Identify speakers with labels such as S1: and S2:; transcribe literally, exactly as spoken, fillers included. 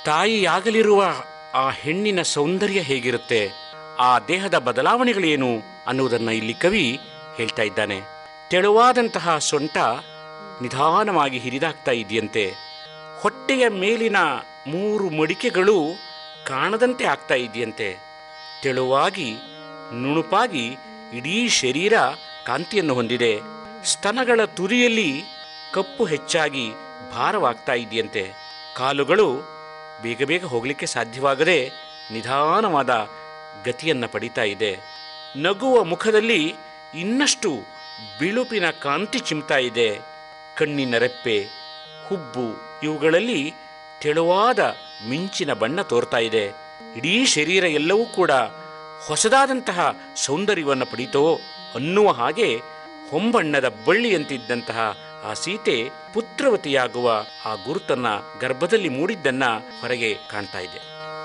S1: ತಾಯಿಯಾಗಲಿರುವ ಆ ಹೆಣ್ಣಿನ ಸೌಂದರ್ಯ ಹೇಗಿರುತ್ತೆ, ಆ ದೇಹದ ಬದಲಾವಣೆಗಳೇನು ಅನ್ನುವುದನ್ನು ಇಲ್ಲಿ ಕವಿ ಹೇಳ್ತಾ ಇದ್ದಾನೆ. ತೆಳುವಾದಂತಹ ಸೊಂಟ ನಿಧಾನವಾಗಿ ಹಿರಿದಾಗ್ತಾ ಇದೆಯಂತೆ. ಹೊಟ್ಟೆಯ ಮೇಲಿನ ಮೂರು ಮಡಿಕೆಗಳು ಕಾಣದಂತೆ ಆಗ್ತಾ ಇದೆಯಂತೆ. ತೆಳುವಾಗಿ ನುಣುಪಾಗಿ ಇಡೀ ಶರೀರ ಕಾಂತಿಯನ್ನು ಹೊಂದಿದೆ. ಸ್ತನಗಳ ತುದಿಯಲ್ಲಿ ಕಪ್ಪು ಹೆಚ್ಚಾಗಿ ಭಾರವಾಗ್ತಾ ಇದೆಯಂತೆ. ಕಾಲುಗಳು ಬೇಗ ಬೇಗ ಹೋಗಲಿಕ್ಕೆ ಸಾಧ್ಯವಾಗದೆ ನಿಧಾನವಾದ ಗತಿಯನ್ನು ಪಡಿತಾ ಇದೆ. ನಗುವ ಮುಖದಲ್ಲಿ ಇನ್ನಷ್ಟು ಬಿಳುಪಿನ ಕಾಂತಿ ಚಿಮ್ತಾ ಇದೆ. ಕಣ್ಣಿನ ರೆಪ್ಪೆ, ಹುಬ್ಬು ಇವುಗಳಲ್ಲಿ ತೆಳುವಾದ ಮಿಂಚಿನ ಬಣ್ಣ ತೋರ್ತಾ ಇದೆ. ಇಡೀ ಶರೀರ ಎಲ್ಲವೂ ಕೂಡ ಹೊಸದಾದಂತಹ ಸೌಂದರ್ಯವನ್ನು ಪಡೀತೋ ಅನ್ನುವ ಹಾಗೆ ಹೊಂಬಣ್ಣದ ಬಳ್ಳಿಯಂತಿದ್ದಂತಹ ಆ ಸೀತೆ ಪುತ್ರವತಿಯಾಗುವ ಆ ಗುರುತನ್ನ ಗರ್ಭದಲ್ಲಿ ಮೂಡಿದ್ದನ್ನ ಹೊರಗೆ ಕಾಣ್ತಾ ಇದೆ.